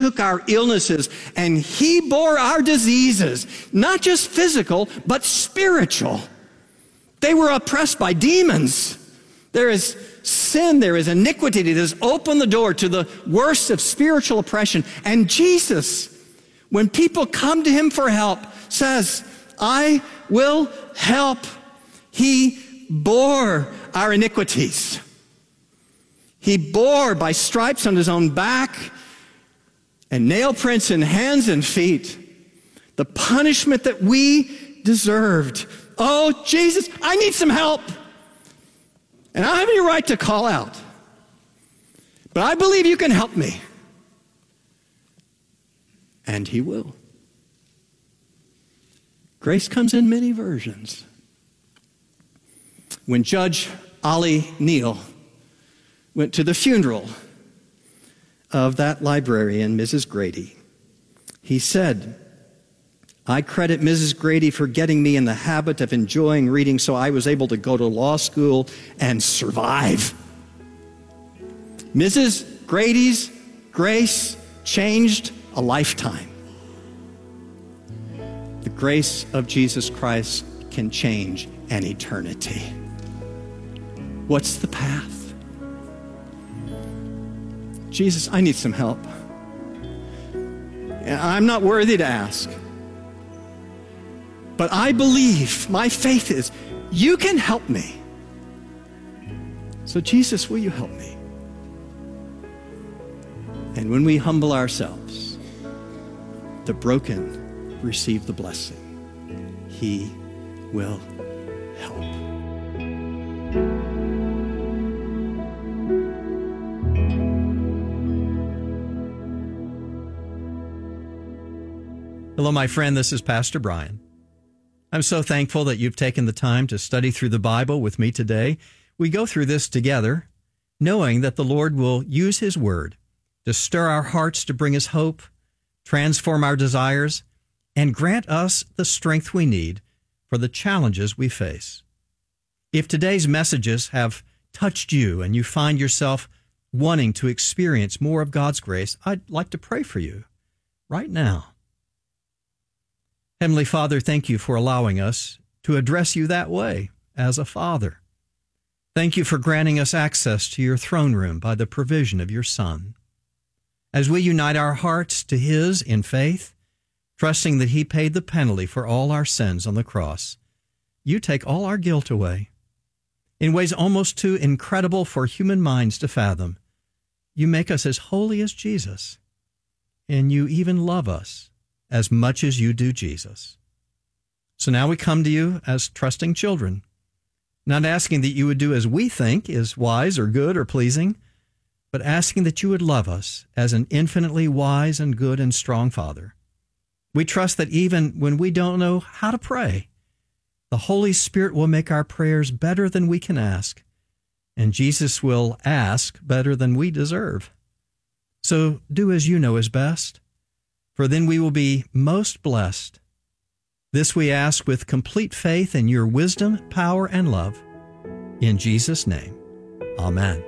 took our illnesses and he bore our diseases, not just physical, but spiritual. They were oppressed by demons. There is sin, there is iniquity that has opened the door to the worst of spiritual oppression. And Jesus, when people come to him for help, says, I will help. He bore our iniquities. He bore by stripes on his own back and nail prints in hands and feet the punishment that we deserved. Oh, Jesus, I need some help. And I don't have any right to call out. But I believe you can help me. And he will. Grace comes in many versions. When Judge Ollie Neal went to the funeral of that librarian, Mrs. Grady, he said, I credit Mrs. Grady for getting me in the habit of enjoying reading so I was able to go to law school and survive. Mrs. Grady's grace changed a lifetime. The grace of Jesus Christ can change an eternity. What's the path? Jesus, I need some help. I'm not worthy to ask. But I believe, my faith is, you can help me. So Jesus, will you help me? And when we humble ourselves, the broken receive the blessing. He will help. Hello, my friend. This is Pastor Brian. I'm so thankful that you've taken the time to study through the Bible with me today. We go through this together, knowing that the Lord will use His Word to stir our hearts to bring us hope, transform our desires, and grant us the strength we need for the challenges we face. If today's messages have touched you and you find yourself wanting to experience more of God's grace, I'd like to pray for you right now. Heavenly Father, thank you for allowing us to address you that way as a father. Thank you for granting us access to your throne room by the provision of your Son. As we unite our hearts to His in faith, trusting that He paid the penalty for all our sins on the cross, you take all our guilt away. In ways almost too incredible for human minds to fathom, you make us as holy as Jesus, and you even love us as much as you do Jesus. So now we come to you as trusting children, not asking that you would do as we think is wise or good or pleasing, but asking that you would love us as an infinitely wise and good and strong Father. We trust that even when we don't know how to pray, the Holy Spirit will make our prayers better than we can ask, and Jesus will ask better than we deserve. So do as you know is best, for then we will be most blessed. This we ask with complete faith in your wisdom, power, and love. In Jesus' name, amen.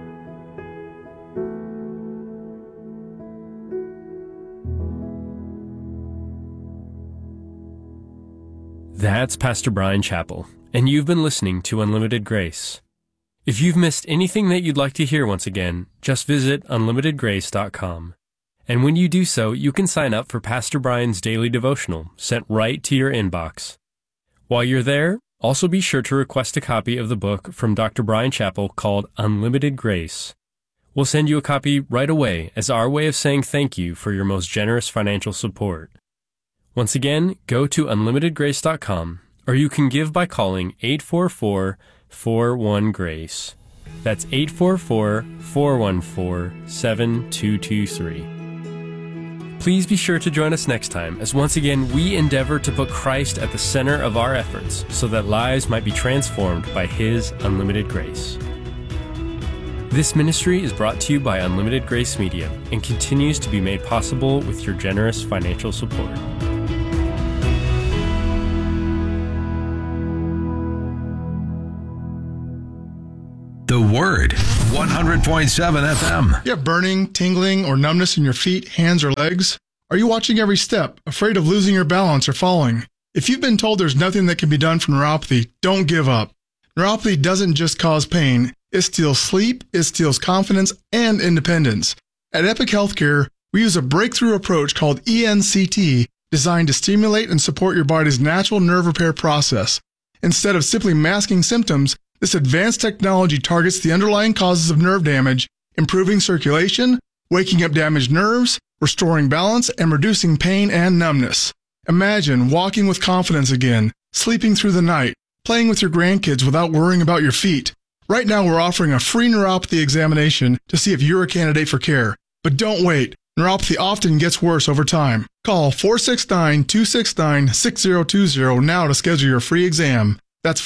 That's Pastor Brian Chappell, and you've been listening to Unlimited Grace. If you've missed anything that you'd like to hear once again, just visit unlimitedgrace.com. And when you do so, you can sign up for Pastor Brian's daily devotional sent right to your inbox. While you're there, also be sure to request a copy of the book from Dr. Brian Chappell called Unlimited Grace. We'll send you a copy right away as our way of saying thank you for your most generous financial support. Once again, go to unlimitedgrace.com, or you can give by calling 844-41-GRACE. That's 844-414-7223. Please be sure to join us next time as once again we endeavor to put Christ at the center of our efforts so that lives might be transformed by His unlimited grace. This ministry is brought to you by Unlimited Grace Media and continues to be made possible with your generous financial support. The Word. 100% 100.7 FM. You have burning, tingling, or numbness in your feet, hands, or legs? Are you watching every step, afraid of losing your balance or falling? If you've been told there's nothing that can be done for neuropathy, don't give up. Neuropathy doesn't just cause pain. It steals sleep, it steals confidence, and independence. At Epic Healthcare, we use a breakthrough approach called ENCT, designed to stimulate and support your body's natural nerve repair process. Instead of simply masking symptoms, this advanced technology targets the underlying causes of nerve damage, improving circulation, waking up damaged nerves, restoring balance, and reducing pain and numbness. Imagine walking with confidence again, sleeping through the night, playing with your grandkids without worrying about your feet. Right now, we're offering a free neuropathy examination to see if you're a candidate for care. But don't wait. Neuropathy often gets worse over time. Call 469-269-6020 now to schedule your free exam. That's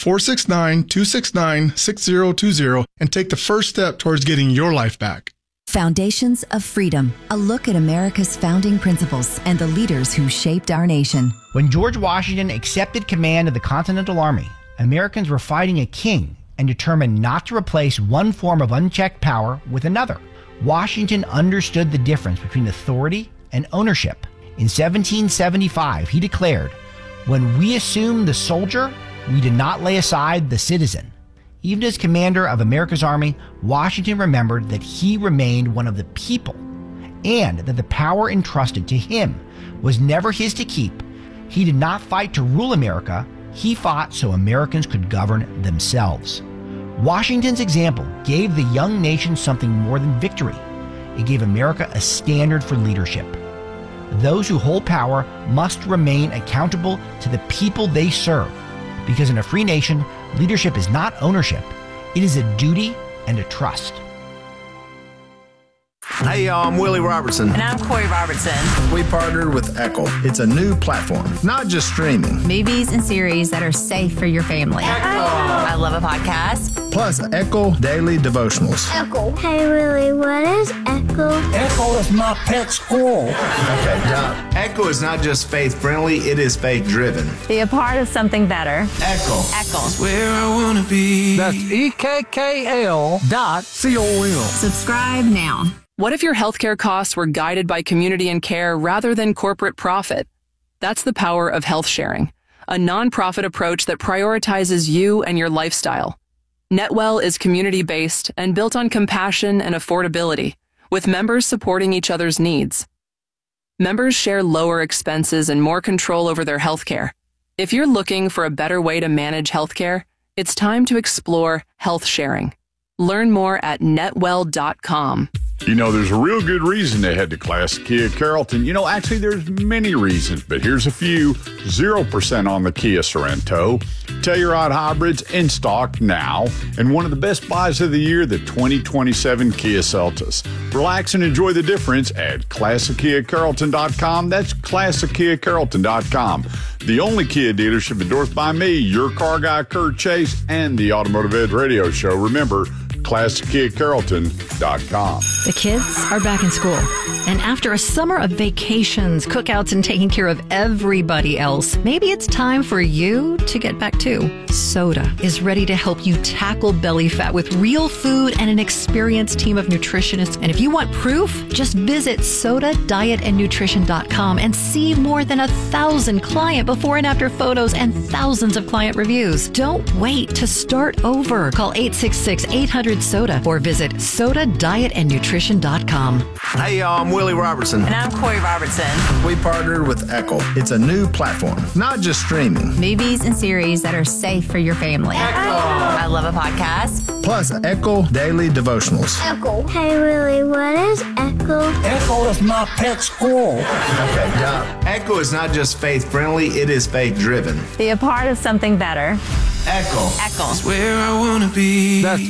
469-269-6020 and take the first step towards getting your life back. Foundations of Freedom, a look at America's founding principles and the leaders who shaped our nation. When George Washington accepted command of the Continental Army, Americans were fighting a king and determined not to replace one form of unchecked power with another. Washington understood the difference between authority and ownership. In 1775, he declared, "When we assume the soldier, we did not lay aside the citizen." Even as commander of America's army, Washington remembered that he remained one of the people and that the power entrusted to him was never his to keep. He did not fight to rule America. He fought so Americans could govern themselves. Washington's example gave the young nation something more than victory. It gave America a standard for leadership. Those who hold power must remain accountable to the people they serve, because in a free nation, leadership is not ownership. It is a duty and a trust. Hey y'all, I'm Willie Robertson. And I'm Corey Robertson. We partnered with Echo. It's a new platform, not just streaming. Movies and series that are safe for your family. Echo. I love a podcast. Plus Echo Daily Devotionals. Echo. Hey Willie, what is Echo? Echo is my pet squirrel. Okay, Doc. Echo is not just faith-friendly, it is faith-driven. Be a part of something better. Echo. Echo. That's where I want to be. That's EKKL.com. Subscribe now. What if your healthcare costs were guided by community and care rather than corporate profit? That's the power of health sharing, a nonprofit approach that prioritizes you and your lifestyle. NetWell is community-based and built on compassion and affordability, with members supporting each other's needs. Members share lower expenses and more control over their healthcare. If you're looking for a better way to manage healthcare, it's time to explore health sharing. Learn more at netwell.com. You know, there's a real good reason to head to Classic Kia Carrollton. You know, actually, there's many reasons, but here's a few. 0% on the Kia Sorento. Telluride hybrids in stock now. And one of the best buys of the year, the 2027 Kia Seltos. Relax and enjoy the difference at ClassicKiaCarrollton.com. That's ClassicKiaCarrollton.com. The only Kia dealership endorsed by me, your car guy, Kurt Chase, and the Automotive Edge radio show. Remember, ClassicKiaCarrollton.com. The kids are back in school. And after a summer of vacations, cookouts, and taking care of everybody else, maybe it's time for you to get back too. Soda is ready to help you tackle belly fat with real food and an experienced team of nutritionists. And if you want proof, just visit SodaDietAndNutrition.com and see more than 1,000 client before and after photos and thousands of client reviews. Don't wait to start over. Call 866-800-SODA or visit SodaDietAndNutrition.com. Hey y'all, I'm Willie Robertson. And I'm Corey Robertson. We partnered with Echo. It's a new platform, not just streaming. Movies and series that are safe for your family. Echo. I love a podcast. Plus Echo Daily Devotionals. Echo. Hey Willie, what is Echo? Echo is my pet squirrel. Okay, Doc. Echo is not just faith-friendly, it is faith-driven. Be a part of something better. Echo. Echo. That's where I want to be. That's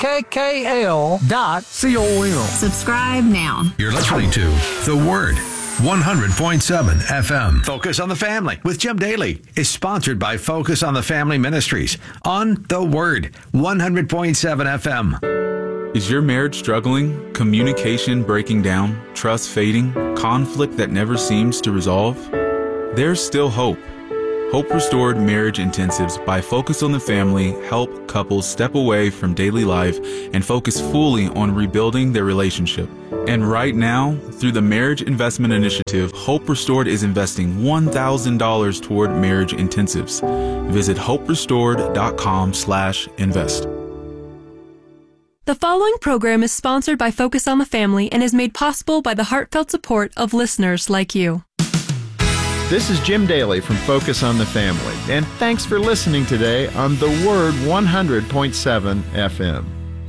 EKKL.com. Subscribe now. You're listening to The Word, 100.7 FM. Focus on the Family with Jim Daly is sponsored by Focus on the Family Ministries on The Word, 100.7 FM. Is your marriage struggling? Communication breaking down? Trust fading? Conflict that never seems to resolve? There's still hope. Hope Restored Marriage Intensives by Focus on the Family help couples step away from daily life and focus fully on rebuilding their relationship. And right now, through the Marriage Investment Initiative, Hope Restored is investing $1,000 toward marriage intensives. Visit hoperestored.com/invest. The following program is sponsored by Focus on the Family and is made possible by the heartfelt support of listeners like you. This is Jim Daly from Focus on the Family, and thanks for listening today on The Word 100.7 FM.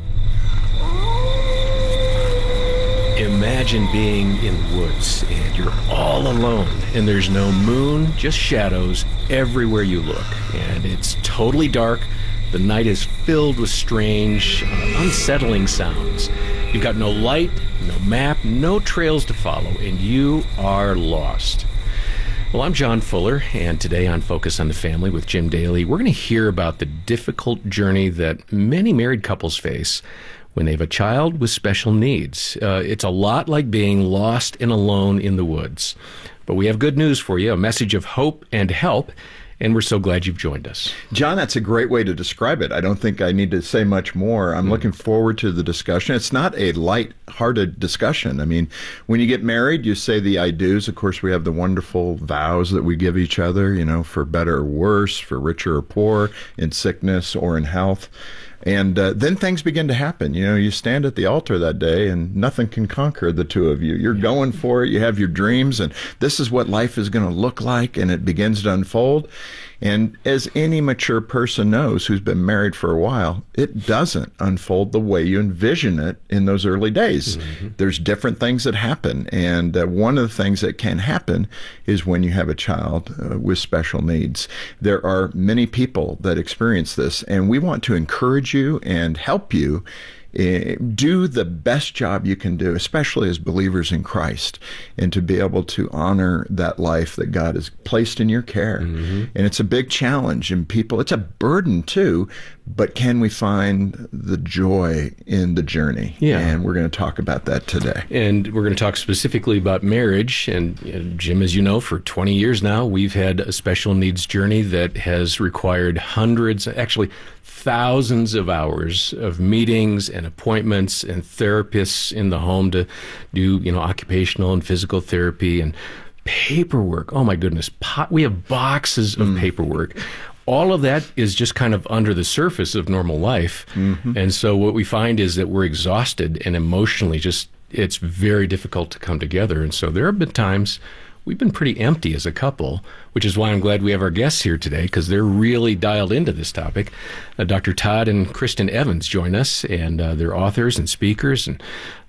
Imagine being in the woods and you're all alone and there's no moon, just shadows everywhere you look. And it's totally dark. The night is filled with strange, unsettling sounds. You've got no light, no map, no trails to follow, and you are lost. Well, I'm John Fuller, and today on Focus on the Family with Jim Daly, we're going to hear about the difficult journey that many married couples face when they have a child with special needs. It's a lot like being lost and alone in the woods. But we have good news for you, a message of hope and help, and we're so glad you've joined us. John, that's a great way to describe it. I don't think I need to say much more. I'm looking forward to the discussion. It's not a light-hearted discussion. I mean, when you get married, you say the I do's. Of course, we have the wonderful vows that we give each other, you know, for better or worse, for richer or poor, in sickness or in health. And then things begin to happen. You know, you stand at the altar that day and nothing can conquer the two of you. You're going for it. You have your dreams and this is what life is going to look like, and it begins to unfold. And as any mature person knows who's been married for a while, it doesn't unfold the way you envision it in those early days. Mm-hmm. There's different things that happen. And one of the things that can happen is when you have a child with special needs. There are many people that experience this, and we want to encourage you and help you do the best job you can do, especially as believers in Christ, and to be able to honor that life that God has placed in your care. Mm-hmm. And it's a big challenge, and people, it's a burden too, but can we find the joy in the journey? Yeah. And we're going to talk about that today. And we're going to talk specifically about marriage. And Jim, as you know, for 20 years now, we've had a special needs journey that has required hundreds, actually thousands of hours of meetings and appointments and therapists in the home to do, occupational and physical therapy and paperwork. Oh my goodness. We have boxes of paperwork. All of that is just kind of under the surface of normal life. Mm-hmm. And so what we find is that we're exhausted and emotionally it's very difficult to come together. And so there have been times we've been pretty empty as a couple, which is why I'm glad we have our guests here today, because they're really dialed into this topic. Dr. Todd and Kristen Evans join us, and they're authors and speakers and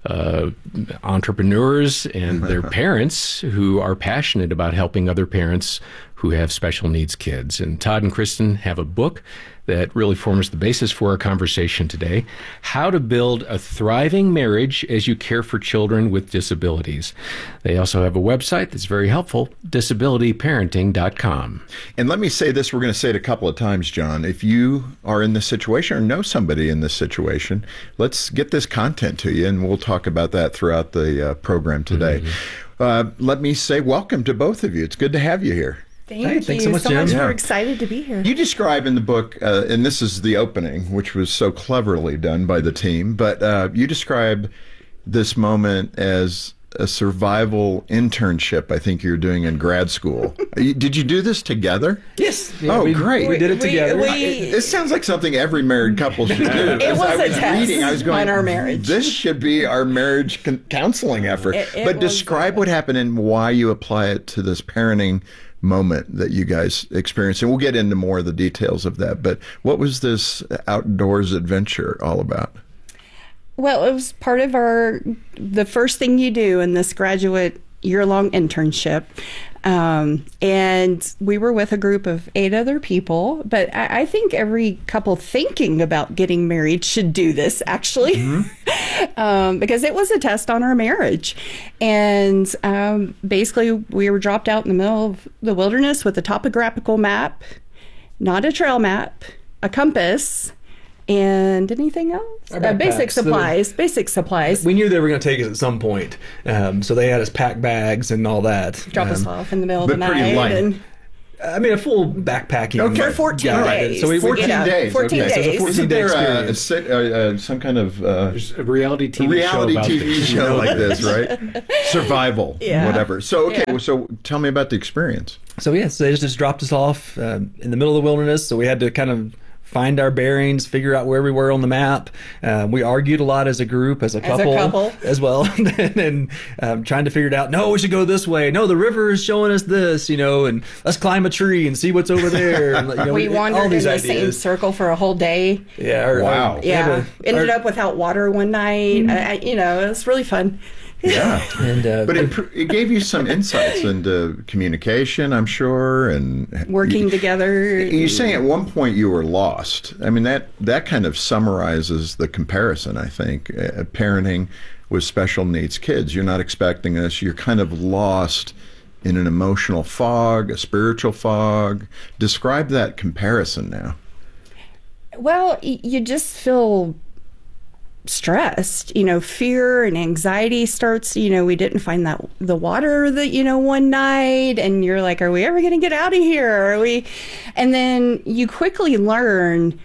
entrepreneurs, and they're parents who are passionate about helping other parents who have special needs kids. And Todd and Kristen have a book that really forms the basis for our conversation today, How to Build a Thriving Marriage as You Care for Children with Disabilities. They also have a website that's very helpful, disabilityparenting.com. And let me say this, we're going to say it a couple of times, John. If you are in this situation or know somebody in this situation, let's get this content to you, and we'll talk about that throughout the program today. Mm-hmm. Let me say welcome to both of you. It's good to have you here. Thanks so much, Jim. We're excited to be here. You describe in the book, and this is the opening, which was so cleverly done by the team, but you describe this moment as a survival internship I think you're doing in grad school. Did you do this together? Yes. Yeah, great. We did it together. This sounds like something every married couple should do. It was a test on our marriage. This should be our marriage counseling effort. But describe what happened and why you apply it to this parenting moment that you guys experienced, and we'll get into more of the details of that. But what was this outdoors adventure all about? Well, it was part of the first thing you do in this graduate year-long internship. And we were with a group of 8 other people, but I think every couple thinking about getting married should do this, actually, because it was a test on our marriage. And basically, we were dropped out in the middle of the wilderness with a topographical map, not a trail map, a compass, and anything else? Basic supplies. We knew they were going to take us at some point. So they had us pack bags and all that. Drop us off in the middle of the night. Pretty light. I mean, a full backpacking. Okay. For 14 days. So 14 days. 14 okay. days. So isn't there some kind of There's a reality TV show like this, right? Survival, whatever. So, so tell me about the experience. So, they just dropped us off in the middle of the wilderness. So we had to kind of find our bearings, figure out where we were on the map. We argued a lot as a group, as a couple as well, and trying to figure it out. No, we should go this way. No, the river is showing us this, and let's climb a tree and see what's over there. And, we wandered in the same circle for a whole day. Yeah. Wow. Ended up without water one night. It was really fun. Yeah, but it gave you some insights into communication, I'm sure, and working together. You're saying at one point you were lost. I mean, that kind of summarizes the comparison, I think. Parenting with special needs kids. You're not expecting this. You're kind of lost in an emotional fog, a spiritual fog. Describe that comparison now. Well, you just feel stressed, fear and anxiety starts, we didn't find the water that, one night, and you're like, are we ever going to get out of here? And then you quickly learn,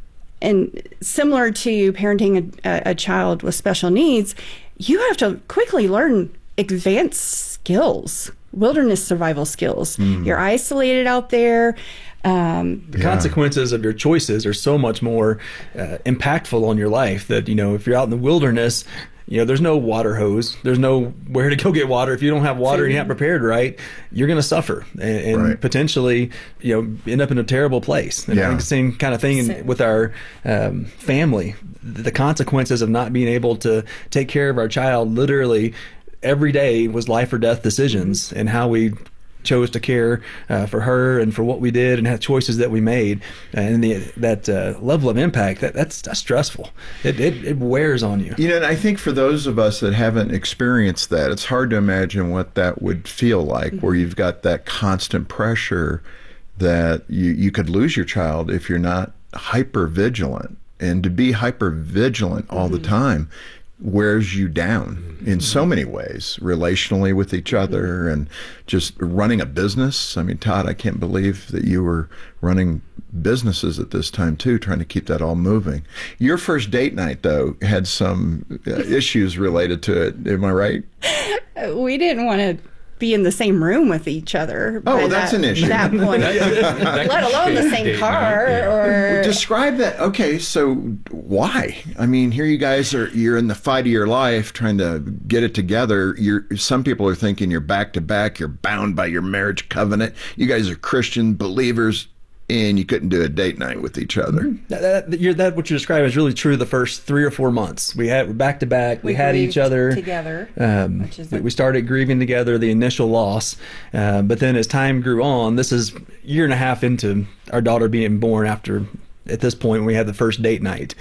and similar to parenting a child with special needs, you have to quickly learn advanced skills, wilderness survival skills. You're isolated out there. The consequences of your choices are so much more impactful on your life that, if you're out in the wilderness, there's no water hose, there's no where to go get water. If you don't have water and you're not prepared right, you're going to suffer and potentially, end up in a terrible place. And I think the same kind of thing with our family. The consequences of not being able to take care of our child literally every day was life or death decisions, and how we chose to care for her and for what we did and had choices that we made, and that level of impact that's stressful. It wears on you. And I think for those of us that haven't experienced that, it's hard to imagine what that would feel like, where you've got that constant pressure that you could lose your child if you're not hyper vigilant, and to be hyper vigilant all the time wears you down in so many ways, relationally with each other, and just running a business. I mean, Todd, I can't believe that you were running businesses at this time too, trying to keep that all moving. Your first date night, though, had some issues related to it. Am I right? We didn't want to be in the same room with each other. Oh, that's an issue. That point, let alone the same car. Or describe that. Okay, so why? I mean, here you guys you're in the fight of your life, trying to get it together. Some people are thinking you're back to back. You're bound by your marriage covenant. You guys are Christian believers, and you couldn't do a date night with each other. That what you're describing is really true. The first 3 or 4 months we had back to back. We had each other together. We started grieving together the initial loss, but then as time grew on, this is a year and a half into our daughter being born. At this point, we had the first date night.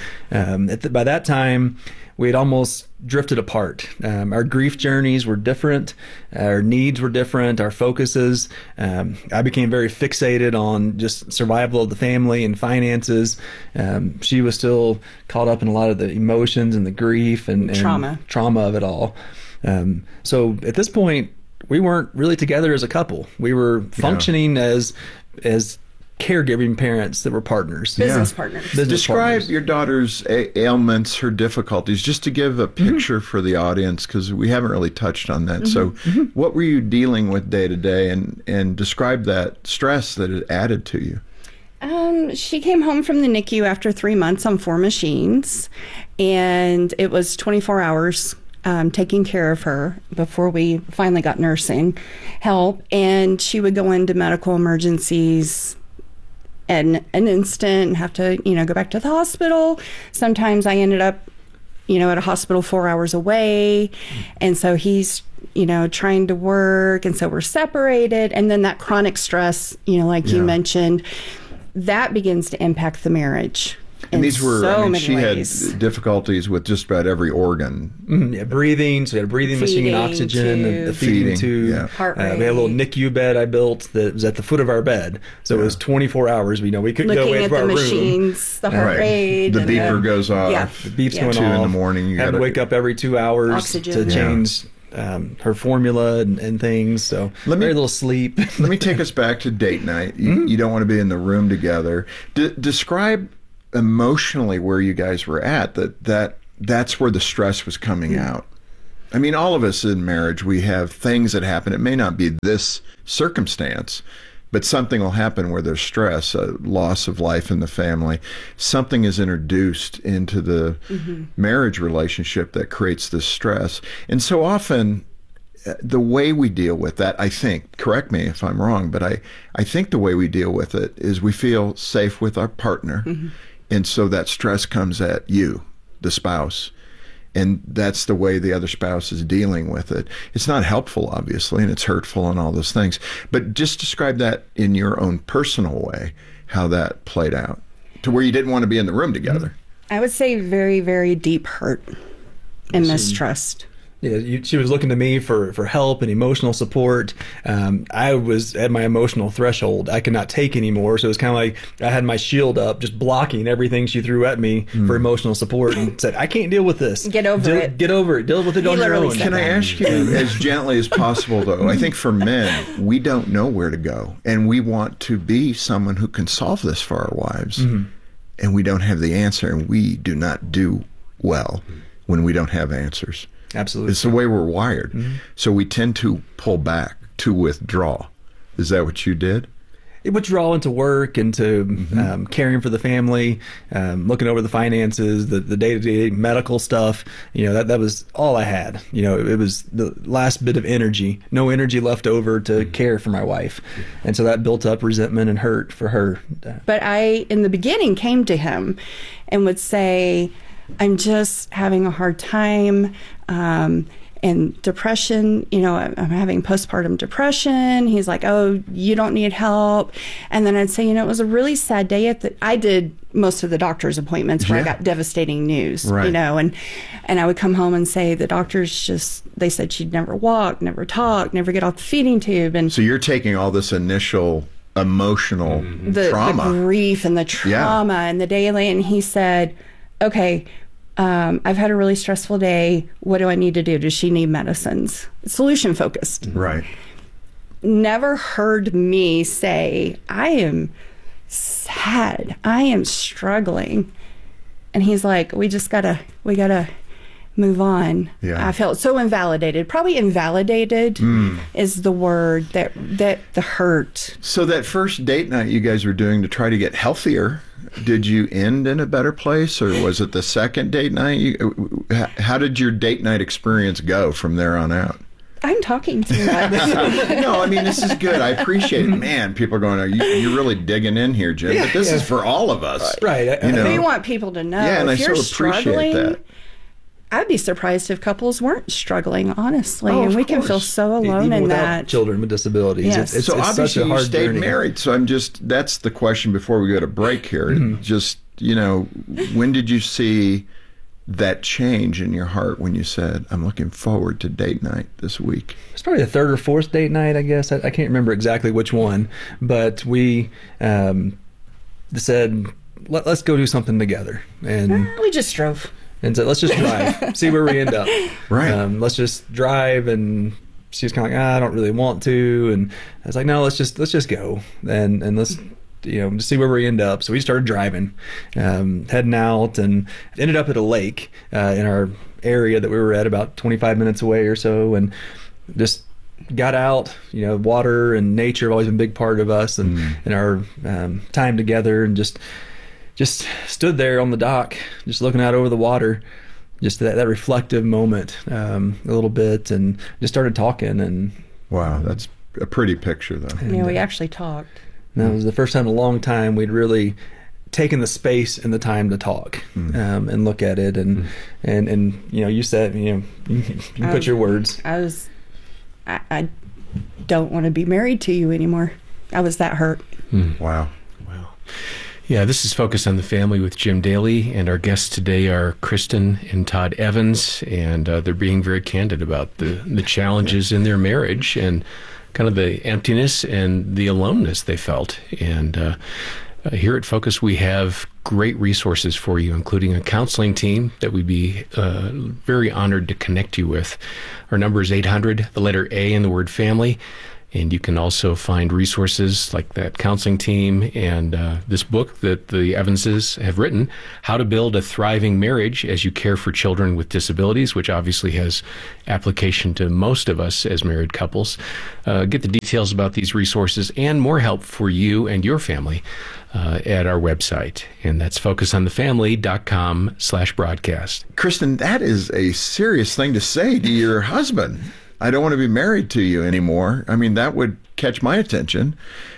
By that time, we had almost drifted apart. Our grief journeys were different. Our needs were different. Our focuses. I became very fixated on just survival of the family and finances. She was still caught up in a lot of the emotions and the grief and trauma of it all. So at this point, we weren't really together as a couple. We were functioning as caregiving parents that were partners. Business partners. Describe your daughter's ailments, her difficulties, just to give a picture for the audience, because we haven't really touched on that. So what were you dealing with day to day, and describe that stress that it added to you? She came home from the NICU after 3 months on 4 machines, and it was 24 hours taking care of her before we finally got nursing help. And she would go into medical emergencies in an instant and have to, go back to the hospital. Sometimes I ended up, at a hospital 4 hours away. And so he's, trying to work. And so we're separated. And then that chronic stress, like you mentioned, that begins to impact the marriage. And these were, she ways. Had difficulties with just about every organ. Breathing, so we had a breathing machine and oxygen, and the feeding tube. Heart rate. We had a little NICU bed I built that was at the foot of our bed. So it was 24 hours. We couldn't go away from our room. Looking at the machines, the heart rate. The beeper goes off. The beep's going off. 2 in the morning. You had to wake up every 2 hours oxygen. to change her formula and things. So very little sleep. Let me take us back to date night. You don't want to be in the room together. Describe emotionally where you guys were at. That's where the stress was coming out. I mean, all of us in marriage, we have things that happen. It may not be this circumstance, but something will happen where there's stress, a loss of life in the family. Something is introduced into the marriage relationship that creates this stress. And so often, the way we deal with that, I think, correct me if I'm wrong, but I think the way we deal with it is we feel safe with our partner. And so that stress comes at you, the spouse. And that's the way the other spouse is dealing with it. It's not helpful, obviously, and it's hurtful and all those things. But just describe that in your own personal way, how that played out, to where you didn't want to be in the room together. I would say very, very deep hurt and mistrust. Yeah, she was looking to me for help and emotional support. I was at my emotional threshold. I could not take anymore. So it was kind of like I had my shield up, just blocking everything she threw at me for emotional support, and said, I can't deal with this. Get over it. Get over it. Deal with it on your own. Can I ask you, as gently as possible, though, I think for men, we don't know where to go. And we want to be someone who can solve this for our wives. And we don't have the answer. And we do not do well when we don't have answers. Absolutely. It's the way we're wired. So we tend to pull back, to withdraw. Is that what you did? It withdraw into work, into caring for the family, looking over the finances, the day-to-day medical stuff. That was all I had. It was the last bit of energy, no energy left over to care for my wife. And so that built up resentment and hurt for her. But I, in the beginning, came to him and would say, I'm just having a hard time, and depression, I'm having postpartum depression. He's like, oh, you don't need help. And then I'd say, it was a really sad day I did most of the doctor's appointments where I got devastating news, and I would come home and say, the doctors they said she'd never walk, never talk, never get off the feeding tube. And so you're taking all this initial emotional trauma. The grief and the trauma and the daily. And he said, okay, I've had a really stressful day. What do I need to do? Does she need medicines? Solution focused. Right. Never heard me say, I am sad. I am struggling. And he's like, we gotta move on. Yeah. I felt so invalidated. Probably invalidated is the word, that the hurt. So that first date night you guys were doing to try to get healthier, did you end in a better place, or was it the second date night? How did your date night experience go from there on out? I'm talking too much. No, I mean, this is good. I appreciate it. Man, people are going, you're really digging in here, Jim. But this is for all of us. Right. We want people to know. Yeah, and if you're appreciate that. I'd be surprised if couples weren't struggling, honestly. And we can feel so alone even in without that. Children with disabilities. Yes. It's so obviously such a hard you stayed journey. married. So that's the question before we go to break here. Just, when did you see that change in your heart when you said, I'm looking forward to date night this week? It's probably the third or fourth date night, I guess. I can't remember exactly which one, but we said, let's go do something together. And we just drove. And said, let's just drive, see where we end up. Right. Let's just drive. And she was kind of like, I don't really want to. And I was like, no, let's just go and let's just see where we end up. So we started driving, heading out, and ended up at a lake in our area that we were at, about 25 minutes away or so, and just got out. Water and nature have always been a big part of us and our time together, and just stood there on the dock, just looking out over the water, just that reflective moment a little bit, and just started talking. And wow, that's a pretty picture, though. And, we actually talked. That was the first time in a long time we'd really taken the space and the time to talk and look at it. And you said, you put your words. I don't want to be married to you anymore. I was that hurt. Wow. Yeah, this is Focus on the Family with Jim Daly, and our guests today are Kristen and Todd Evans, and they're being very candid about the challenges in their marriage and kind of the emptiness and the aloneness they felt. And Here at Focus, we have great resources for you, including a counseling team that we'd be very honored to connect you with. Our number is 800, the letter A in the word family. And you can also find resources like that counseling team and this book that the Evanses have written, How to Build a Thriving Marriage as You Care for Children with Disabilities, which obviously has application to most of us as married couples. Get the details about these resources and more help for you and your family at our website. And that's focusonthefamily.com/broadcast. Kristen, that is a serious thing to say to your husband. I don't want to be married to you anymore. I mean, that would catch my attention.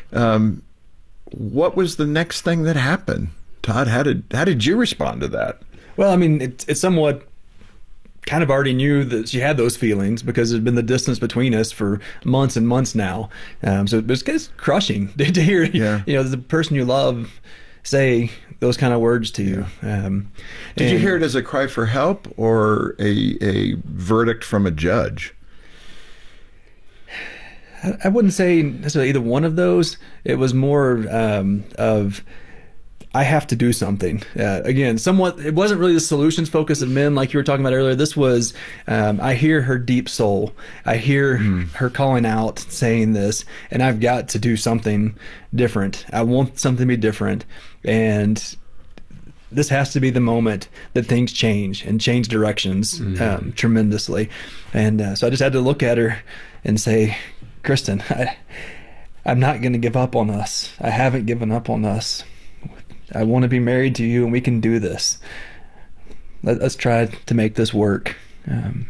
What was the next thing that happened? Todd, how did you respond to that? Well, I mean, it's somewhat kind of already knew that she had those feelings because there's been the distance between us for months and months now. So it was just crushing to hear, the person you love say those kind of words to you. Did you hear it as a cry for help or a verdict from a judge? I wouldn't say necessarily either one of those. It was more of I have to do something. Again, somewhat, it wasn't really the solutions focus of men like you were talking about earlier. This was, I hear her deep soul. I hear her calling out, saying this, and I've got to do something different. I want something to be different. And this has to be the moment that things change and change directions tremendously. And so I just had to look at her and say, Kristen, I'm not going to give up on us. I haven't given up on us. I want to be married to you, and we can do this. Let's try to make this work. And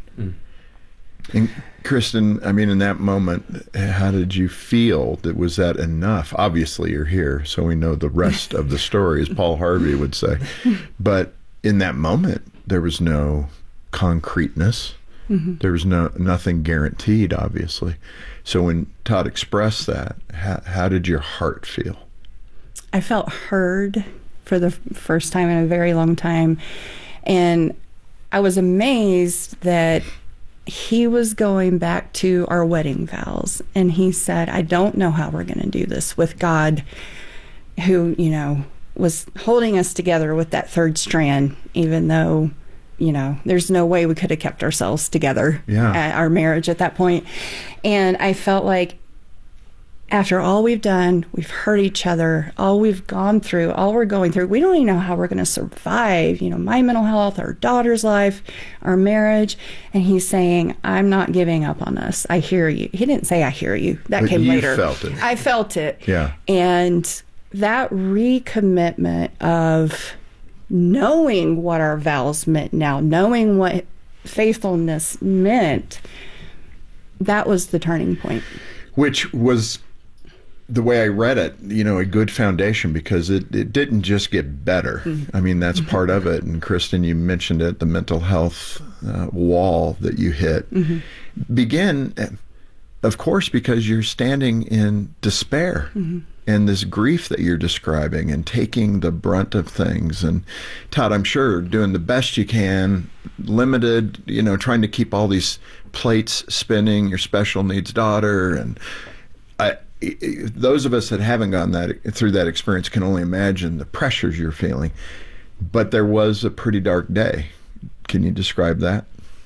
Kristen, I mean, in that moment, how did you feel? Was that enough? Obviously, you're here, so we know the rest of the story, as Paul Harvey would say. But in that moment, there was no concreteness. There was nothing guaranteed, obviously. So when Todd expressed that, how did your heart feel? I felt heard for the first time in a very long time. And I was amazed that he was going back to our wedding vows. And he said, I don't know how we're going to do this with God, who, was holding us together with that third strand, even though, there's no way we could have kept ourselves together at our marriage at that point. And I felt like after all we've done, we've hurt each other, all we've gone through, all we're going through, we don't even know how we're going to survive, my mental health, our daughter's life, our marriage. And he's saying, I'm not giving up on us. I hear you. He didn't say, I hear you. That came later. Felt it. I felt it. Yeah. And that recommitment of knowing what our vows meant now, knowing what faithfulness meant, that was the turning point. Which was, the way I read it, a good foundation, because it didn't just get better. I mean, that's part of it. And Kristen, you mentioned it, the mental health wall that you hit. Begin, of course, because you're standing in despair and this grief that you're describing and taking the brunt of things. And Todd, I'm sure doing the best you can, limited, trying to keep all these plates spinning, your special needs daughter. And those of us that haven't gone through that experience can only imagine the pressures you're feeling. But there was a pretty dark day. Can you describe that?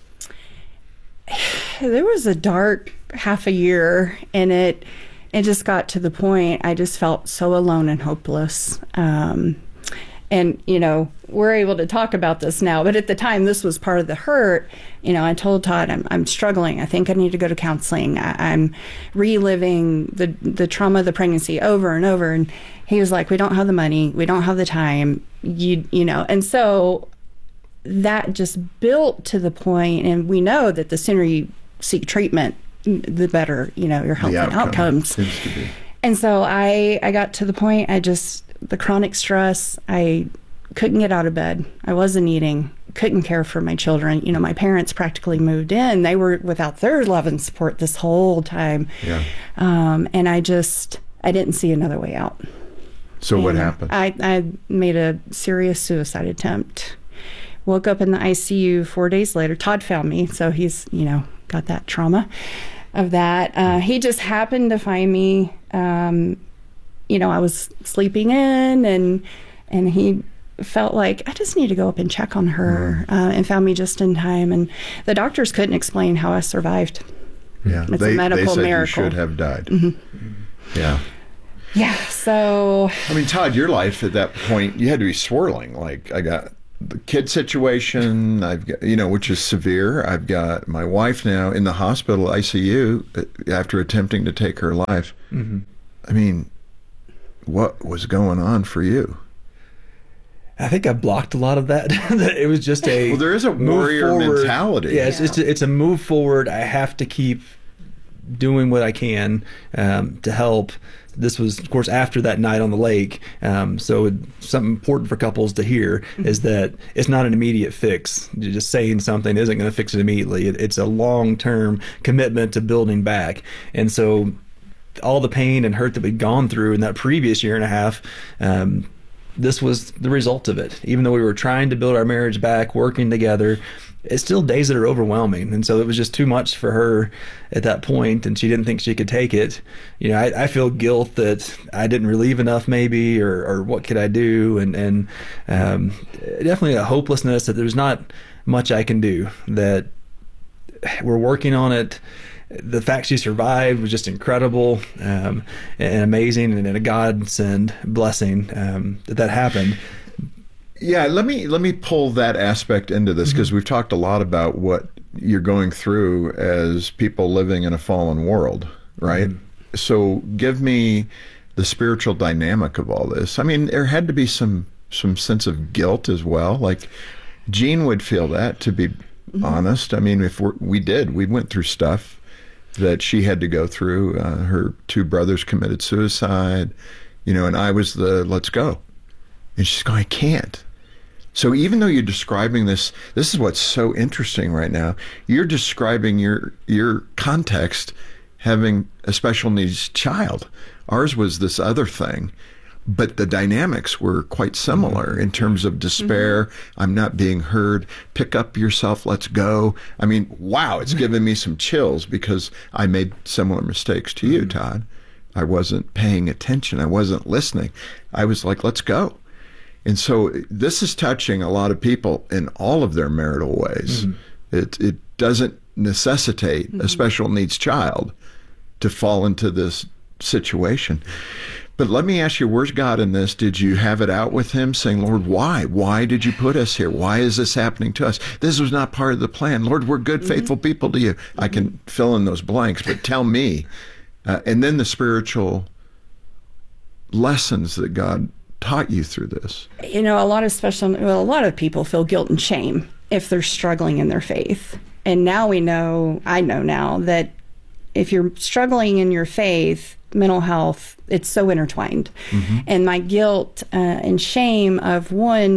There was a dark half a year, and it just got to the point I just felt so alone and hopeless. And, we're able to talk about this now, but at the time this was part of the hurt. I told Todd, I'm struggling. I think I need to go to counseling. I'm reliving the trauma of the pregnancy over and over. And he was like, we don't have the money. We don't have the time. And so that just built to the point, and we know that the sooner you seek treatment, the better, your health and outcomes. Seems to be. And so I got to the point, the chronic stress, I couldn't get out of bed. I wasn't eating, couldn't care for my children. My parents practically moved in. They were without their love and support this whole time. Yeah. And I didn't see another way out. So what happened? I made a serious suicide attempt. Woke up in the ICU 4 days later. Todd found me, so he's, got that trauma of that. He just happened to find me I was sleeping in, and he felt like, I just need to go up and check on her, and found me just in time. And the doctors couldn't explain how I survived. Yeah, it's a medical they said miracle. You should have died. Yeah. Yeah, so... I mean, Todd, your life at that point, you had to be swirling. Like, I got the kid situation, I've got, which is severe. I've got my wife now in the hospital ICU after attempting to take her life. I mean, what was going on for you? I think I blocked a lot of that. It was just a... Well, there is a warrior mentality. Yeah, it's a move forward. I have to keep doing what I can to help. This was, of course, after that night on the lake. So something important for couples to hear is that it's not an immediate fix. Just saying something isn't going to fix it immediately. It's a long-term commitment to building back. And so all the pain and hurt that we'd gone through in that previous year and a half, this was the result of it. Even though we were trying to build our marriage back, working together, it's still days that are overwhelming. And so it was just too much for her at that point, and she didn't think she could take it. I feel guilt that I didn't relieve enough maybe, or what could I do? And definitely a hopelessness that there's not much I can do, that we're working on it. The fact she survived was just incredible and amazing, and a godsend blessing that happened. Yeah, let me pull that aspect into this, because we've talked a lot about what you're going through as people living in a fallen world, right? So give me the spiritual dynamic of all this. I mean, there had to be some sense of guilt as well. Like Jean would feel that, to be honest. I mean, we went through stuff that she had to go through. Her two brothers committed suicide, and I was let's go. And she's going, I can't. So even though you're describing this is what's so interesting right now. You're describing your context having a special needs child. Ours was this other thing, but the dynamics were quite similar in terms of despair. I'm not being heard. Pick up yourself. Let's go. I mean, wow, it's given me some chills, because I made similar mistakes to you, Todd. I wasn't paying attention. I wasn't listening. I was like, let's go. And so this is touching a lot of people in all of their marital ways. It doesn't necessitate a special needs child to fall into this situation. But let me ask you, where's God in this? Did you have it out with him, saying, Lord, why? Why did you put us here? Why is this happening to us? This was not part of the plan. Lord, we're good, faithful people to you. I can fill in those blanks, but tell me. And then the spiritual lessons that God taught you through this. A lot of people feel guilt and shame if they're struggling in their faith. And now I know now that if you're struggling in your faith, mental health, it's so intertwined. And my guilt and shame of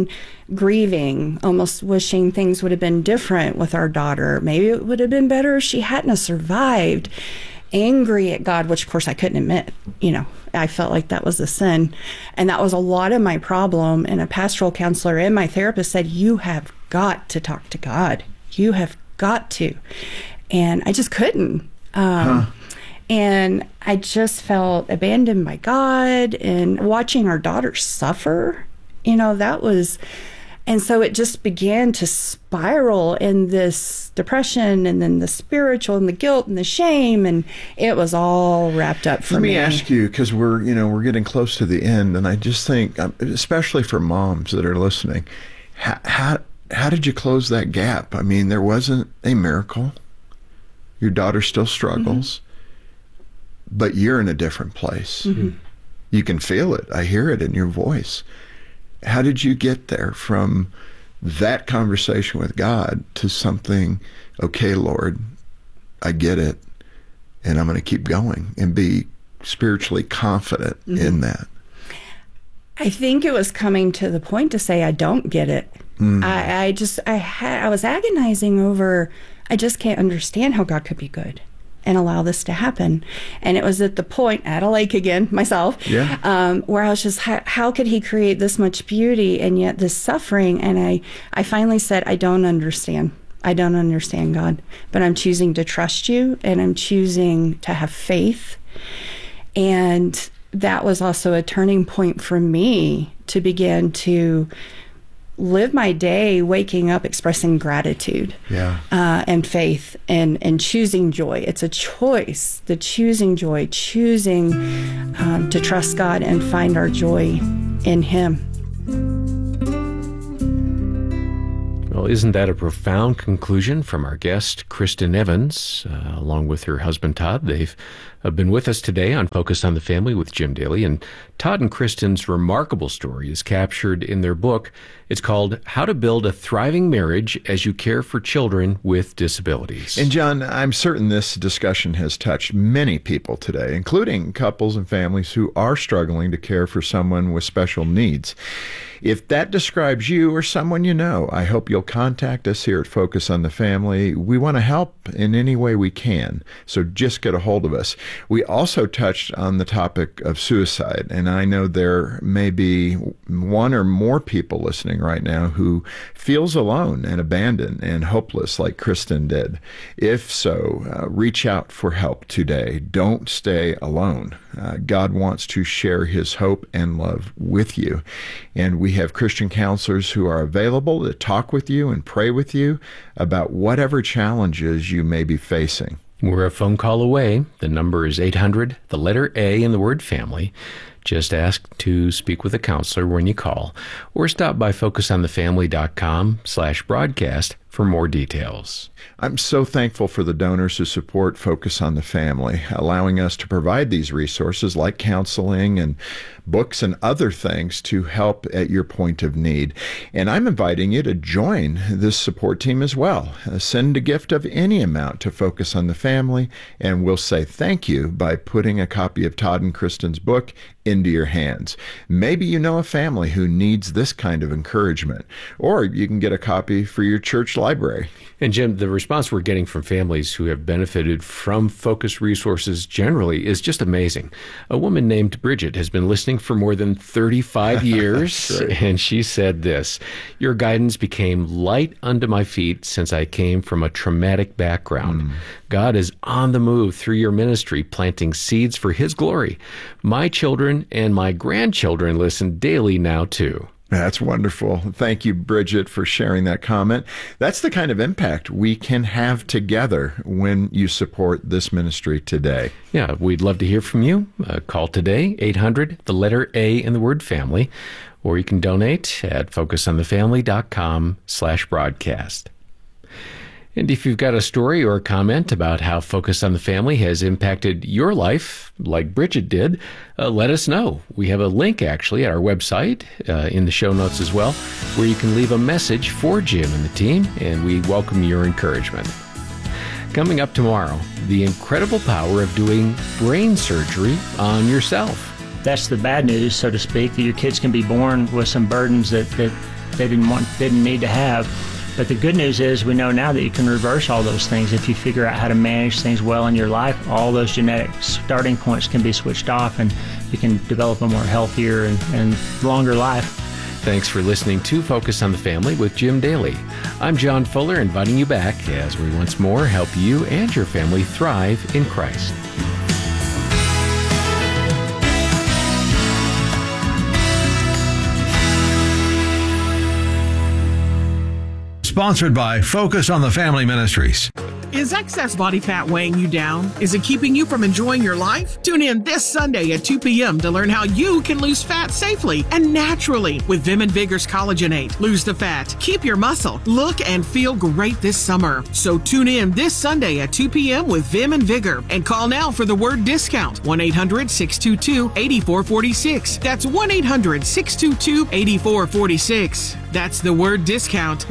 grieving, almost wishing things would have been different with our daughter. Maybe it would have been better if she hadn't have survived. Angry at God, which of course I couldn't admit. I felt like that was a sin. And that was a lot of my problem. And a pastoral counselor and my therapist said, you have got to talk to God. You have got to. And I just couldn't. And I just felt abandoned by God, and watching our daughter suffer, that was... And so it just began to spiral in this depression, and then the spiritual and the guilt and the shame, and it was all wrapped up for me. Let me ask you, because we're getting close to the end, and I just think, especially for moms that are listening, how did you close that gap? I mean, there wasn't a miracle. Your daughter still struggles, but you're in a different place. You can feel it. I hear it in your voice. How did you get there from that conversation with God to something, okay, Lord, I get it, and I'm going to keep going and be spiritually confident in that? I think it was coming to the point to say, I don't get it. I was agonizing over, I just can't understand how God could be good and allow this to happen. And it was at the point, at a lake again, myself, where I was just, how could he create this much beauty and yet this suffering? And I finally said, I don't understand. I don't understand, God, but I'm choosing to trust you, and I'm choosing to have faith. And that was also a turning point for me to begin to live my day waking up expressing gratitude and faith and choosing joy. It's a choice, the choosing joy, choosing to trust God and find our joy in Him. Well, isn't that a profound conclusion from our guest, Kristen Evans, along with her husband, Todd? They've been with us today on Focus on the Family with Jim Daly, and Todd and Kristen's remarkable story is captured in their book. It's called How to Build a Thriving Marriage as You Care for Children with Disabilities. And John, I'm certain this discussion has touched many people today, including couples and families who are struggling to care for someone with special needs. If that describes you or someone you know, I hope you'll contact us here at Focus on the Family. We want to help in any way we can, so just get a hold of us. We also touched on the topic of suicide, and I know there may be one or more people listening right now who feels alone and abandoned and hopeless like Kristen did. If so, reach out for help today. Don't stay alone. God wants to share His hope and love with you, and we have Christian counselors who are available to talk with you and pray with you about whatever challenges you may be facing. We're a phone call away. The number is 800, the letter A in the word family. Just ask to speak with a counselor when you call, or stop by focusonthefamily.com/broadcast for more details. I'm so thankful for the donors who support Focus on the Family, allowing us to provide these resources like counseling and books and other things to help at your point of need. And I'm inviting you to join this support team as well. Send a gift of any amount to Focus on the Family, and we'll say thank you by putting a copy of Todd and Kristen's book into your hands. Maybe you know a family who needs this kind of encouragement, or you can get a copy for your church library. And Jim, the response we're getting from families who have benefited from Focus resources generally is just amazing. A woman named Bridget has been listening for more than 35 years, and she said this: "Your guidance became light unto my feet since I came from a traumatic background. God is on the move through your ministry, planting seeds for His glory. My children and my grandchildren listen daily now too." That's wonderful. Thank you, Bridget, for sharing that comment. That's the kind of impact we can have together when you support this ministry today. Yeah, we'd love to hear from you. Call today, 800, the letter A in the word family, or you can donate at focusonthefamily.com/broadcast. And if you've got a story or a comment about how Focus on the Family has impacted your life, like Bridget did, let us know. We have a link, actually, at our website, in the show notes as well, where you can leave a message for Jim and the team, and we welcome your encouragement. Coming up tomorrow, the incredible power of doing brain surgery on yourself. That's the bad news, so to speak, that your kids can be born with some burdens that they didn't need to have. But the good news is we know now that you can reverse all those things. If you figure out how to manage things well in your life, all those genetic starting points can be switched off, and you can develop a more healthier and longer life. Thanks for listening to Focus on the Family with Jim Daly. I'm John Fuller, inviting you back as we once more help you and your family thrive in Christ. Sponsored by Focus on the Family Ministries. Is excess body fat weighing you down? Is it keeping you from enjoying your life? Tune in this Sunday at 2 p.m. to learn how you can lose fat safely and naturally with Vim and Vigor's Collagenate. Lose the fat, keep your muscle, look and feel great this summer. So tune in this Sunday at 2 p.m. with Vim and Vigor and call now for the word discount. 1-800-622-8446. That's 1-800-622-8446. That's the word discount.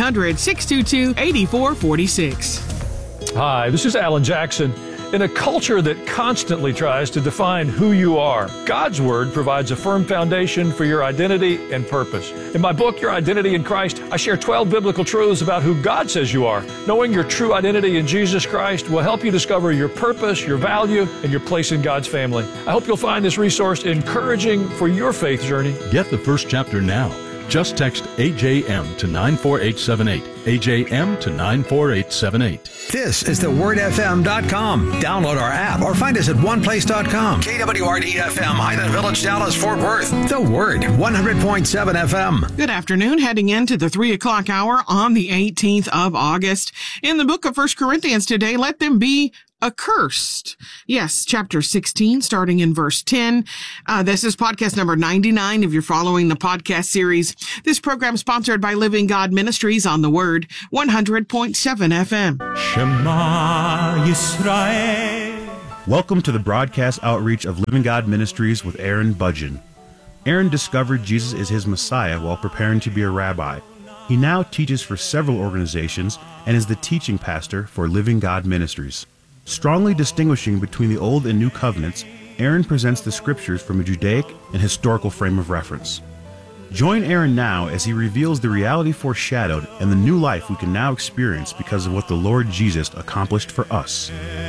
1-800-622-8446. Hi, this is Alan Jackson. In a culture that constantly tries to define who you are, God's Word provides a firm foundation for your identity and purpose. In my book, Your Identity in Christ, I share 12 biblical truths about who God says you are. Knowing your true identity in Jesus Christ will help you discover your purpose, your value, and your place in God's family. I hope you'll find this resource encouraging for your faith journey. Get the first chapter now. Just text AJM to 94878. AJM to 94878. This is thewordfm.com. Download our app or find us at oneplace.com. KWRD-FM, Highland Village, Dallas, Fort Worth. The Word, 100.7 FM. Good afternoon, heading into the 3 o'clock hour on the 18th of August. In the book of 1 Corinthians today, let them be accursed. Yes, chapter 16, starting in verse 10. This is podcast number 99 if you're following the podcast series. This program sponsored by Living God Ministries on the Word, 100.7 FM. Shema Yisrael. Welcome to the broadcast outreach of Living God Ministries with Aaron Budgeon. Aaron discovered Jesus is his Messiah while preparing to be a rabbi. He now teaches for several organizations and is the teaching pastor for Living God Ministries. Strongly distinguishing between the Old and New Covenants, Aaron presents the Scriptures from a Judaic and historical frame of reference. Join Aaron now as he reveals the reality foreshadowed and the new life we can now experience because of what the Lord Jesus accomplished for us.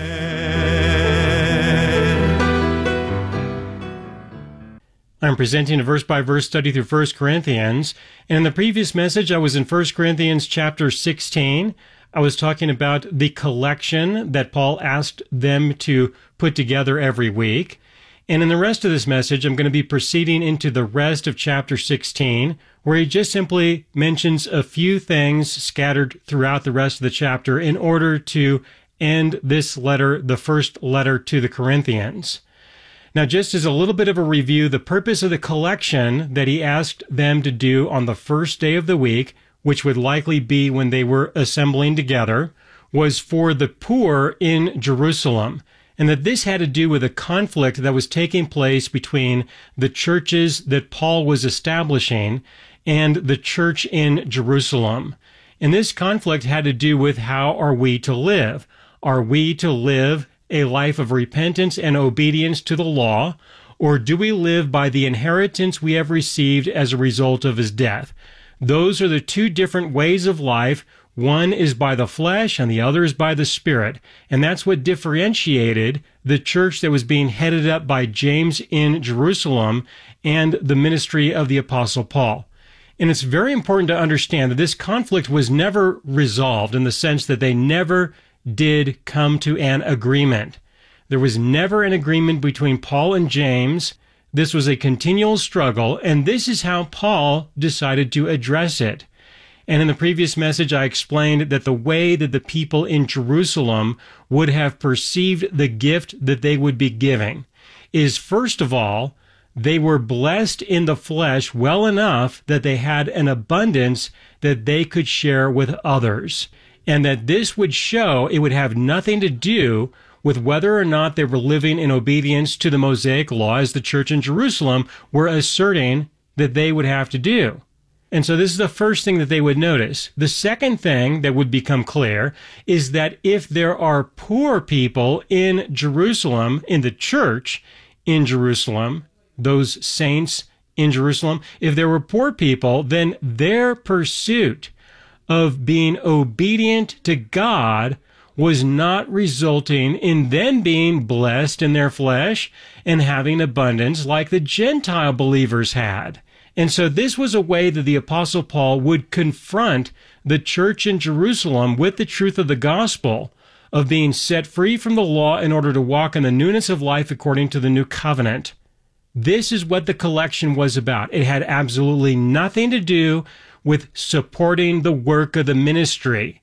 I'm presenting a verse-by-verse study through 1 Corinthians, and in the previous message I was in 1 Corinthians chapter 16. I was talking about the collection that Paul asked them to put together every week. And in the rest of this message, I'm going to be proceeding into the rest of chapter 16, where he just simply mentions a few things scattered throughout the rest of the chapter in order to end this letter, the first letter to the Corinthians. Now, just as a little bit of a review, the purpose of the collection that he asked them to do on the first day of the week, which would likely be when they were assembling together, was for the poor in Jerusalem, and that this had to do with a conflict that was taking place between the churches that Paul was establishing and the church in Jerusalem. And this conflict had to do with how are we to live? Are we to live a life of repentance and obedience to the law, or do we live by the inheritance we have received as a result of his death? Those are the two different ways of life. One is by the flesh and the other is by the Spirit. And that's what differentiated the church that was being headed up by James in Jerusalem and the ministry of the Apostle Paul. And it's very important to understand that this conflict was never resolved in the sense that they never did come to an agreement. There was never an agreement between Paul and James. This was a continual struggle, and this is how Paul decided to address it. And in the previous message, I explained that the way that the people in Jerusalem would have perceived the gift that they would be giving is, first of all, they were blessed in the flesh well enough that they had an abundance that they could share with others, and that this would show it would have nothing to do with whether or not they were living in obedience to the Mosaic law as the church in Jerusalem were asserting that they would have to do. And so this is the first thing that they would notice. The second thing that would become clear is that if there are poor people in Jerusalem, in the church in Jerusalem, those saints in Jerusalem, if there were poor people, then their pursuit of being obedient to God was not resulting in them being blessed in their flesh and having abundance like the Gentile believers had. And so this was a way that the Apostle Paul would confront the church in Jerusalem with the truth of the gospel of being set free from the law in order to walk in the newness of life according to the new covenant. This is what the collection was about. It had absolutely nothing to do with supporting the work of the ministry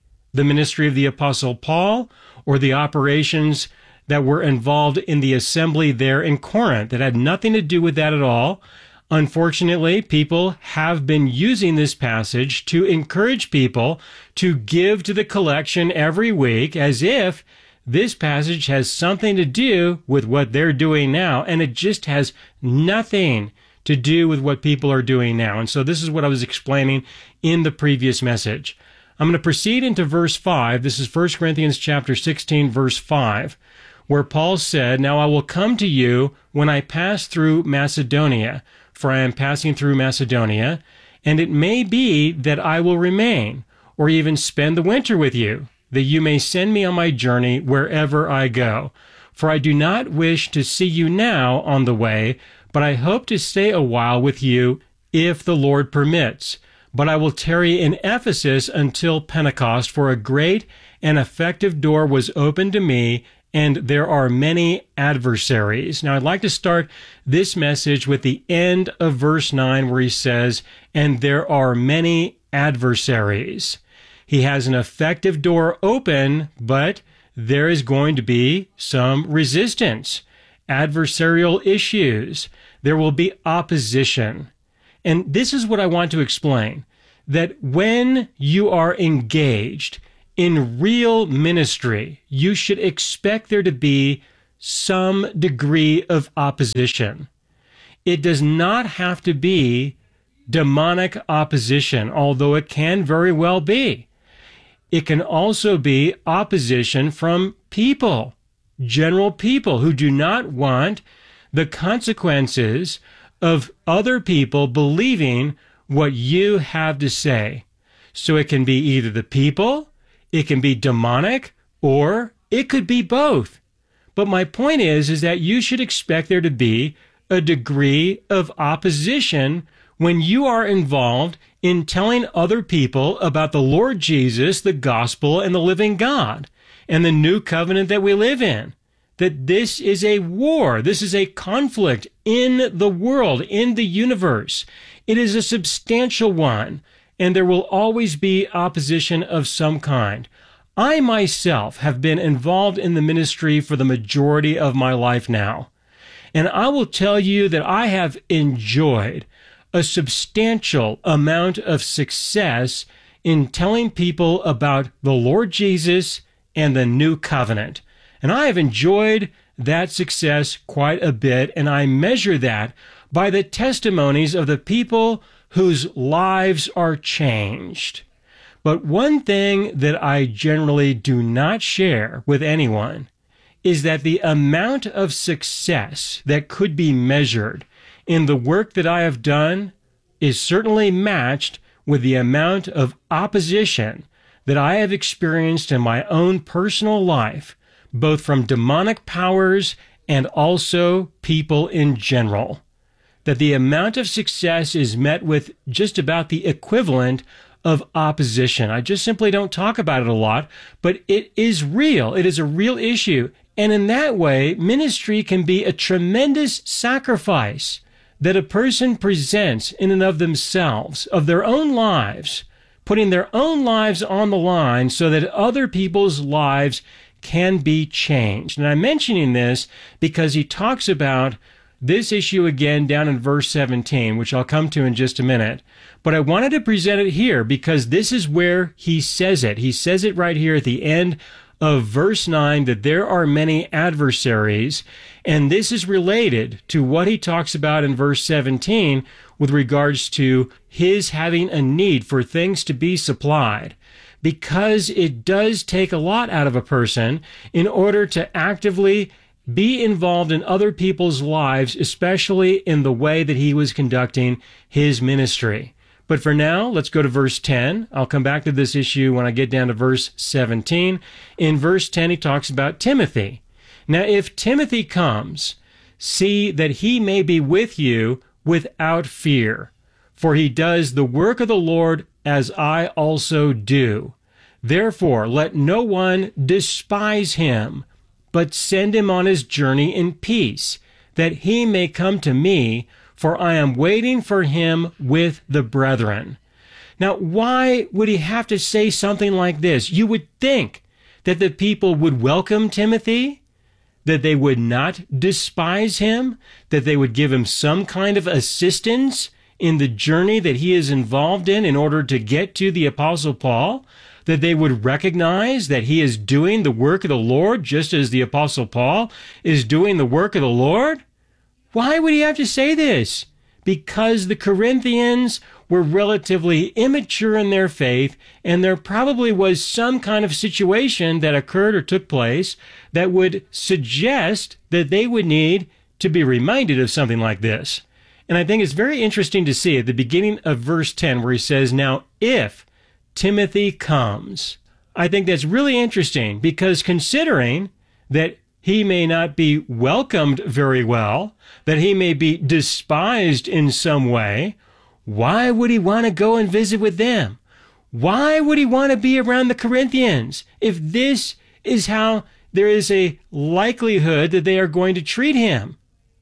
of the Apostle Paul, or the operations that were involved in the assembly there in Corinth. It had nothing to do with that at all. Unfortunately, people have been using this passage to encourage people to give to the collection every week as if this passage has something to do with what they're doing now, and it just has nothing to do with what people are doing now. And so this is what I was explaining in the previous message. I'm going to proceed into verse 5. This is 1 Corinthians chapter 16, verse 5, where Paul said, "Now I will come to you when I pass through Macedonia, for I am passing through Macedonia, and it may be that I will remain, or even spend the winter with you, that you may send me on my journey wherever I go. For I do not wish to see you now on the way, but I hope to stay a while with you if the Lord permits. But I will tarry in Ephesus until Pentecost, for a great and effective door was opened to me, and there are many adversaries. Now, I'd like to start this message with the end of verse 9, where he says, and there are many adversaries. He has an effective door open, but there is going to be some resistance, adversarial issues. There will be opposition. And this is what I want to explain, that when you are engaged in real ministry, you should expect there to be some degree of opposition. It does not have to be demonic opposition, although it can very well be. It can also be opposition from people, general people who do not want the consequences of other people believing what you have to say. So it can be either the people, it can be demonic, or it could be both. But my point is that you should expect there to be a degree of opposition when you are involved in telling other people about the Lord Jesus, the gospel, and the living God, and the new covenant that we live in. That this is a war, this is a conflict in the world, in the universe. It is a substantial one, and there will always be opposition of some kind. I myself have been involved in the ministry for the majority of my life now, and I will tell you that I have enjoyed a substantial amount of success in telling people about the Lord Jesus and the new covenant. And I have enjoyed that success quite a bit, and I measure that by the testimonies of the people whose lives are changed. But one thing that I generally do not share with anyone is that the amount of success that could be measured in the work that I have done is certainly matched with the amount of opposition that I have experienced in my own personal life, both from demonic powers and also people in general. That the amount of success is met with just about the equivalent of opposition. I just simply don't talk about it a lot, but it is real. It is a real issue. And in that way, ministry can be a tremendous sacrifice that a person presents in and of themselves, of their own lives, putting their own lives on the line so that other people's lives can be changed. And I'm mentioning this because he talks about this issue again down in verse 17, which I'll come to in just a minute. But I wanted to present it here because this is where he says it. He says it right here at the end of verse 9, that there are many adversaries, and this is related to what he talks about in verse 17 with regards to his having a need for things to be supplied. Because it does take a lot out of a person in order to actively be involved in other people's lives, especially in the way that he was conducting his ministry. But for now, let's go to verse 10. I'll come back to this issue when I get down to verse 17. In verse 10, he talks about Timothy. Now, if Timothy comes, see that he may be with you without fear, for he does the work of the Lord as I also do. Therefore, let no one despise him, but send him on his journey in peace, that he may come to me, for I am waiting for him with the brethren. Now, why would he have to say something like this? You would think that the people would welcome Timothy, that they would not despise him, that they would give him some kind of assistance in the journey that he is involved in order to get to the Apostle Paul, that they would recognize that he is doing the work of the Lord just as the Apostle Paul is doing the work of the Lord? Why would he have to say this? Because the Corinthians were relatively immature in their faith, and there probably was some kind of situation that occurred or took place that would suggest that they would need to be reminded of something like this. And I think it's very interesting to see at the beginning of verse 10 where he says, now if Timothy comes. I think that's really interesting because considering that he may not be welcomed very well, that he may be despised in some way, why would he want to go and visit with them? Why would he want to be around the Corinthians if this is how there is a likelihood that they are going to treat him?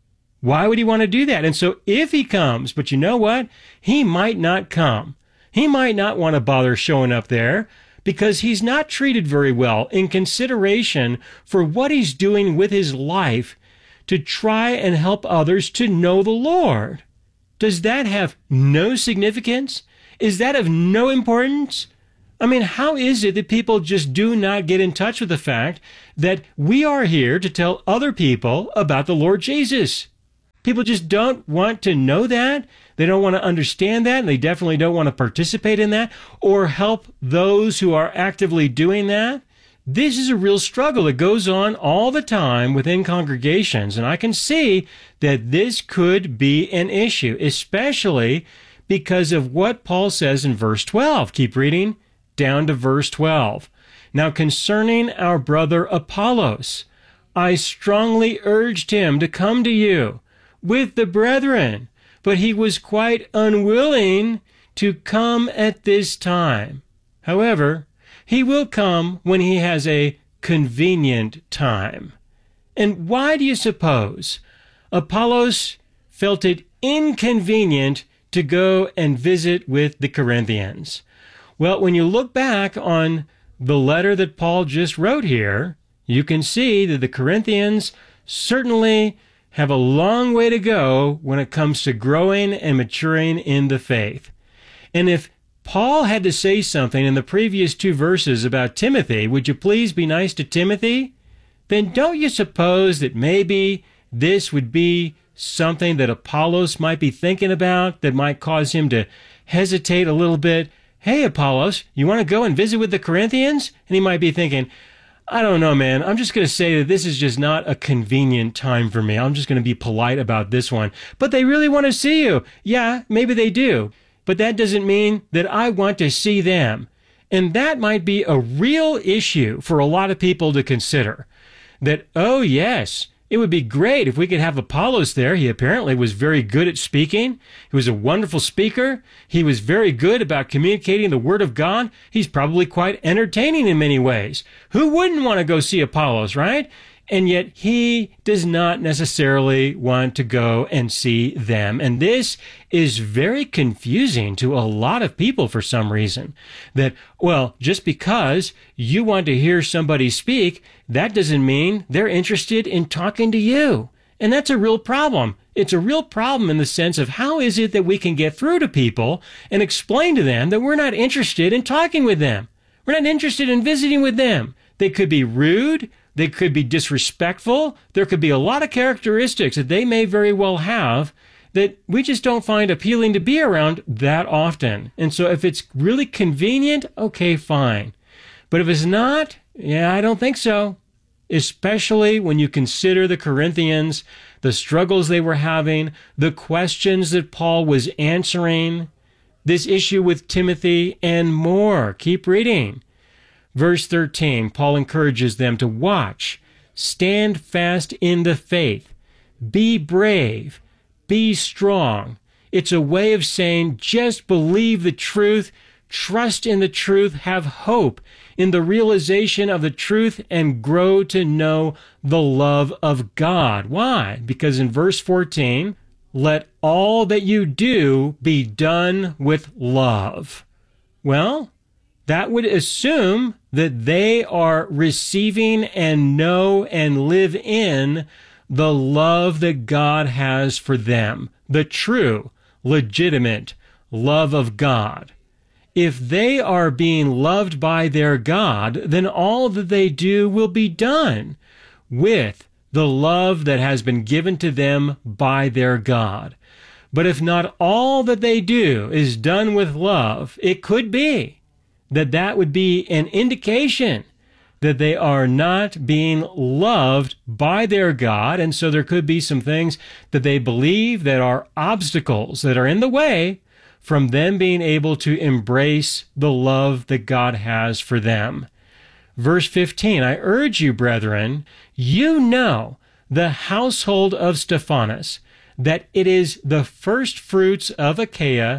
Why would he want to do that? And so if he comes, but you know what? He might not come. He might not want to bother showing up there because he's not treated very well in consideration for what he's doing with his life to try and help others to know the Lord. Does that have no significance? Is that of no importance? I mean, how is it that people just do not get in touch with the fact that we are here to tell other people about the Lord Jesus? People just don't want to know that. They don't want to understand that, and they definitely don't want to participate in that or help those who are actively doing that. This is a real struggle that goes on all the time within congregations, and I can see that this could be an issue, especially because of what Paul says in verse 12. Keep reading down to verse 12. Now, concerning our brother Apollos, I strongly urged him to come to you with the brethren, but he was quite unwilling to come at this time. However, he will come when he has a convenient time. And why do you suppose Apollos felt it inconvenient to go and visit with the Corinthians? Well, when you look back on the letter that Paul just wrote here, you can see that the Corinthians certainly have a long way to go when it comes to growing and maturing in the faith. And if Paul had to say something in the previous 2 verses about Timothy, would you please be nice to Timothy? Then don't you suppose that maybe this would be something that Apollos might be thinking about that might cause him to hesitate a little bit? Hey, Apollos, you want to go and visit with the Corinthians? And he might be thinking, I don't know, man. I'm just going to say that this is just not a convenient time for me. I'm just going to be polite about this one. But they really want to see you. Yeah, maybe they do. But that doesn't mean that I want to see them. And that might be a real issue for a lot of people to consider. That, oh yes, it would be great if we could have Apollos there. He apparently was very good at speaking. He was a wonderful speaker. He was very good about communicating the Word of God. He's probably quite entertaining in many ways. Who wouldn't want to go see Apollos, right? And yet he does not necessarily want to go and see them. And this is very confusing to a lot of people for some reason. That, well, just because you want to hear somebody speak, that doesn't mean they're interested in talking to you. And that's a real problem. It's a real problem in the sense of how is it that we can get through to people and explain to them that we're not interested in talking with them. We're not interested in visiting with them. They could be rude. They could be disrespectful. There could be a lot of characteristics that they may very well have that we just don't find appealing to be around that often. And so if it's really convenient, okay, fine. But if it's not, yeah, I don't think so. Especially when you consider the Corinthians, the struggles they were having, the questions that Paul was answering, this issue with Timothy, and more. Keep reading. Verse 13, Paul encourages them to watch, stand fast in the faith, be brave, be strong. It's a way of saying just believe the truth, trust in the truth, have hope in the realization of the truth, and grow to know the love of God. Why? Because in verse 14, let all that you do be done with love. Well, that would assume that they are receiving and know and live in the love that God has for them, the true, legitimate love of God. If they are being loved by their God, then all that they do will be done with the love that has been given to them by their God. But if not all that they do is done with love, it could be that would be an indication that they are not being loved by their God. And so there could be some things that they believe that are obstacles that are in the way from them being able to embrace the love that God has for them. Verse 15, I urge you, brethren, you know the household of Stephanas, that it is the first fruits of Achaia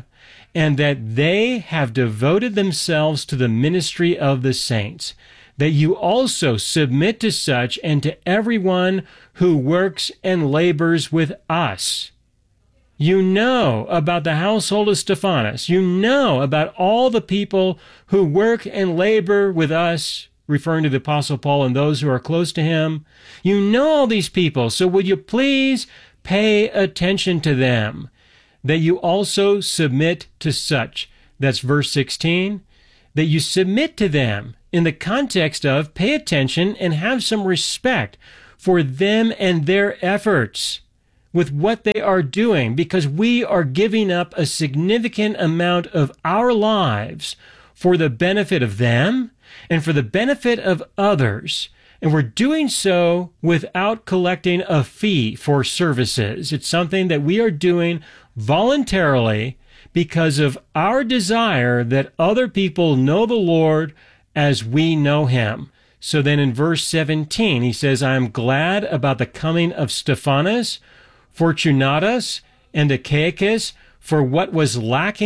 and that they have devoted themselves to the ministry of the saints, that you also submit to such and to everyone who works and labors with us. You know about the household of Stephanas. You know about all the people who work and labor with us, referring to the Apostle Paul and those who are close to him. You know all these people, so would you please pay attention to them, that you also submit to such. That's verse 16, that you submit to them in the context of pay attention and have some respect for them and their efforts with what they are doing, because we are giving up a significant amount of our lives for the benefit of them and for the benefit of others. And we're doing so without collecting a fee for services. It's something that we are doing voluntarily because of our desire that other people know the Lord as we know him. So then in verse 17, he says, I am glad about the coming of Stephanas, Fortunatus, and Achaicus, for what was lacking